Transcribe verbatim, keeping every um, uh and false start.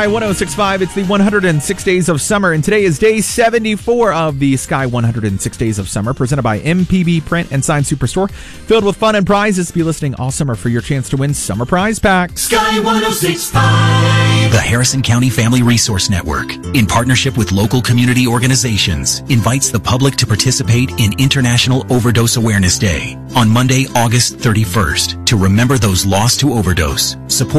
Sky one oh six point five. It's the one hundred six Days of Summer, and today is day seventy-four of the Sky one hundred six Days of Summer, presented by M P B Print and Sign Superstore, filled with fun and prizes. Be listening all summer for your chance to win summer prize packs. Sky one oh six point five. The Harrison County Family Resource Network, in partnership with local community organizations, invites the public to participate in International Overdose Awareness Day on Monday, August thirty-first, to remember those lost to overdose. Support